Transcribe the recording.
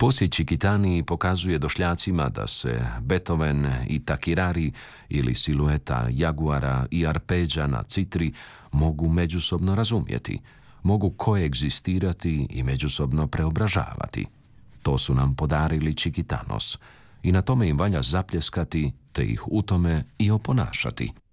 Posjet Čikitaniji pokazuje došljacima da se Beethoven i Takirari ili silueta jaguara i arpeđa na citri mogu međusobno razumjeti, mogu koegzistirati i međusobno preobražavati. To su nam podarili Čikitanos i na tome im valja zapljeskati te ih u tome i oponašati.